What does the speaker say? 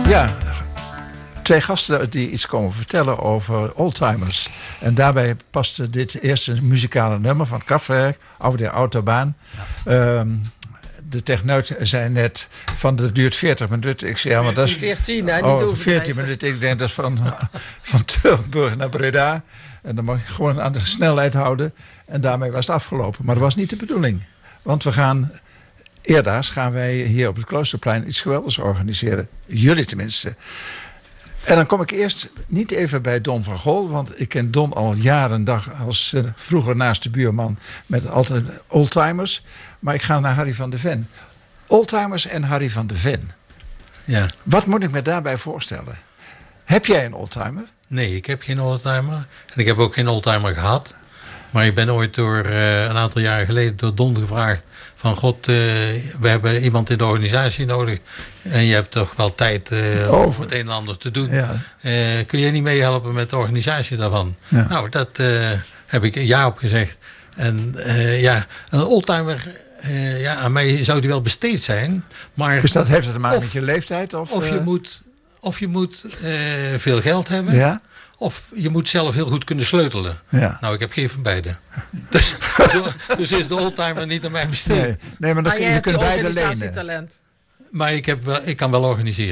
Ja, twee gasten die iets komen vertellen over oldtimers. En daarbij paste dit eerste muzikale nummer van Kraftwerk, Over de Autobaan. Ja. De techneut zei net van dat duurt 40 minuten. Ik zei ja, maar dat is 14, niet over 14 minuten. Ik denk dat is van Tilburg naar Breda. En dan mag je gewoon aan de snelheid houden. En daarmee was het afgelopen. Maar dat was niet de bedoeling. Want we gaan eerder wij hier op het Kloosterplein iets geweldigs organiseren. Jullie tenminste. En dan kom ik eerst niet even bij Don van Gol. Want ik ken Don al jaren dag als vroeger naast de buurman met altijd oldtimers. Maar ik ga naar Harry van de Ven. Oldtimers en Harry van de Ven. Ja. Wat moet ik me daarbij voorstellen? Heb jij een oldtimer? Nee, ik heb geen oldtimer. En ik heb ook geen oldtimer gehad. Maar ik ben ooit door een aantal jaren geleden door Don gevraagd van God, we hebben iemand in de organisatie nodig. En je hebt toch wel tijd om het een en ander te doen. Ja. Kun je niet meehelpen met de organisatie daarvan? Ja. Nou, dat heb ik ja op gezegd. En een oldtimer, aan mij zou die wel besteed zijn. Maar dus dat heeft het te maken met je leeftijd? Of je moet veel geld hebben. Ja? Of je moet zelf heel goed kunnen sleutelen. Ja. Nou, ik heb geen van beide. Dus is de oldtimer niet aan mij besteed. Nee, maar dan kun je beide lenen. Talent. Maar ik kan wel organiseren.